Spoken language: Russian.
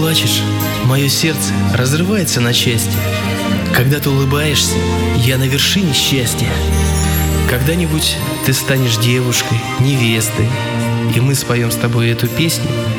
Плачешь, мое сердце разрывается на части. Когда ты улыбаешься, я на вершине счастья. Когда-нибудь ты станешь девушкой, невестой, и мы споем с тобой эту песню